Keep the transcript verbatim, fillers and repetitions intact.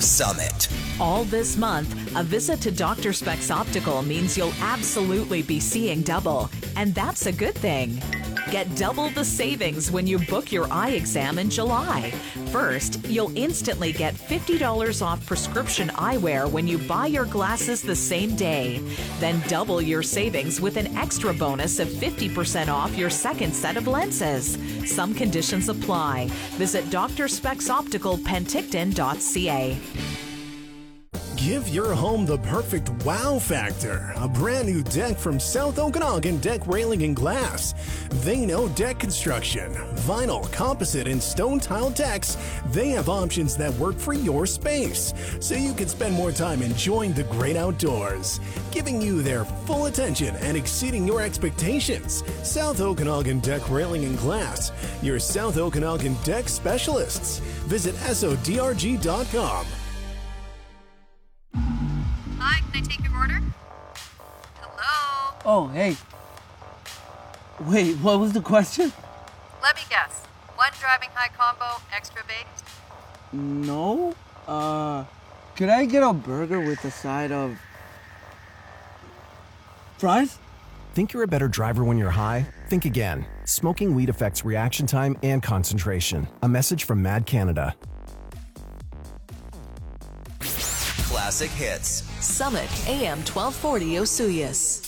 Summit. All this month, a visit to Doctor Specs Optical means you'll absolutely be seeing double, and that's a good thing. Get double the savings when you book your eye exam in July. First, you'll instantly get fifty dollars off prescription eyewear when you buy your glasses the same day. Then double your savings with an extra bonus of fifty percent off your second set of lenses. Some conditions apply. Visit Doctor Specs Optical Penticton dot c a. Give your home the perfect wow factor. A brand new deck from South Okanagan Deck Railing and Glass. They know deck construction. Vinyl, composite, and stone tile decks. They have options that work for your space, so you can spend more time enjoying the great outdoors. Giving you their full attention and exceeding your expectations. South Okanagan Deck Railing and Glass. Your South Okanagan Deck specialists. Visit S O D R G dot com. Hi, can I take your order? Hello? Oh, hey. Wait, what was the question? Let me guess. One driving high combo, extra baked? No. Uh, could I get a burger with a side of fries? Think you're a better driver when you're high? Think again. Smoking weed affects reaction time and concentration. A message from Mad Canada. Classic hits. Summit A M twelve forty Osuyas.